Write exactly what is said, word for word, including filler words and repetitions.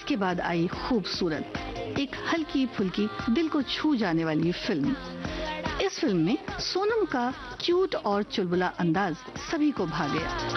इसके बाद आई खूबसूरत, एक हल्की फुल्की दिल को छू जाने वाली फिल्म। इस फिल्म में सोनम का क्यूट और चुलबुला अंदाज सभी को भा गया।